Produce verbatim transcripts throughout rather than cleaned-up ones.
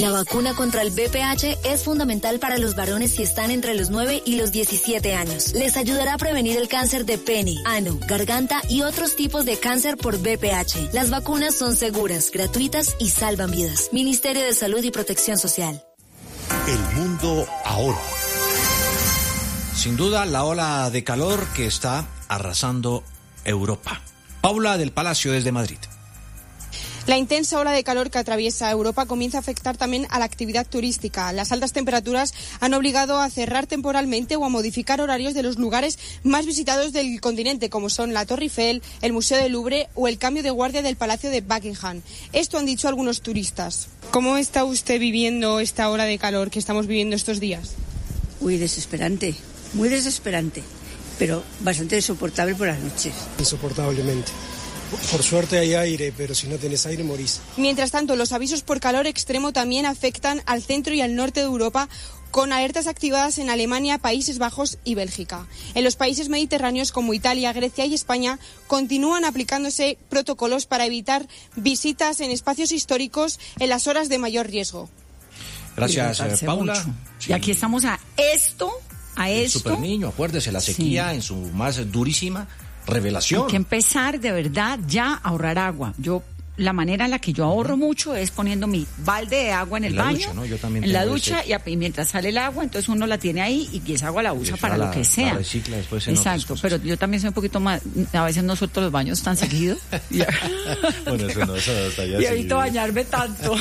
La vacuna contra el V I H es fundamental para los varones si están entre los nueve y los diecisiete años. Les ayudará a prevenir el cáncer de pene, ano, garganta y otros tipos de cáncer por V I H. Las vacunas son seguras, gratuitas y salvan vidas. Ministerio de Salud y Protección Social. El mundo ahora. Sin duda, la ola de calor que está arrasando Europa. Paula del Palacio desde Madrid. La intensa ola de calor que atraviesa Europa comienza a afectar también a la actividad turística. Las altas temperaturas han obligado a cerrar temporalmente o a modificar horarios de los lugares más visitados del continente, como son la Torre Eiffel, el Museo del Louvre o el cambio de guardia del Palacio de Buckingham. Esto han dicho algunos turistas. ¿Cómo está usted viviendo esta ola de calor que estamos viviendo estos días? Uy, desesperante, muy desesperante, pero bastante insoportable por las noches. Insoportablemente. Por suerte hay aire, pero si no tenés aire morís. Mientras tanto, los avisos por calor extremo también afectan al centro y al norte de Europa, con alertas activadas en Alemania, Países Bajos y Bélgica. En los países mediterráneos como Italia, Grecia y España continúan aplicándose protocolos para evitar visitas en espacios históricos en las horas de mayor riesgo. Gracias, Paula. Sí. Y aquí estamos a esto, a el esto. Super Niño, acuérdese, la sequía sí. en su más durísima revelación. Hay que empezar de verdad ya a ahorrar agua. Yo la manera en la que yo ahorro mucho es poniendo mi balde de agua en el en la baño, ducha, ¿no? Yo también en la tengo ducha ese... y, y mientras sale el agua, entonces uno la tiene ahí y esa agua la usa para la, lo que sea. La recicla después en Exacto, pero yo también soy un poquito más, a veces no suelto los baños tan seguido. y, bueno, eso no, eso hasta ya y evito bañarme tanto.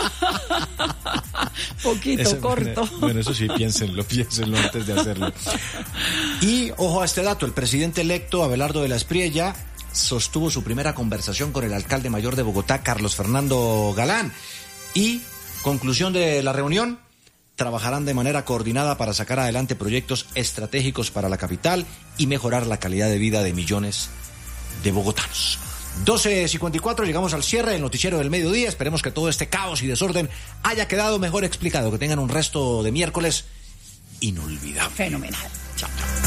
Poquito, eso, corto. Bueno, bueno, eso sí, piénsenlo, piénsenlo antes de hacerlo. Y ojo a este dato, el presidente electo Abelardo de la Espriella sostuvo su primera conversación con el alcalde mayor de Bogotá, Carlos Fernando Galán. Y, conclusión de la reunión, trabajarán de manera coordinada para sacar adelante proyectos estratégicos para la capital y mejorar la calidad de vida de millones de bogotanos. doce cincuenta y cuatro, llegamos al cierre del noticiero del mediodía. Esperemos que todo este caos y desorden haya quedado mejor explicado. Que tengan un resto de miércoles inolvidable. Fenomenal. Chao, chao.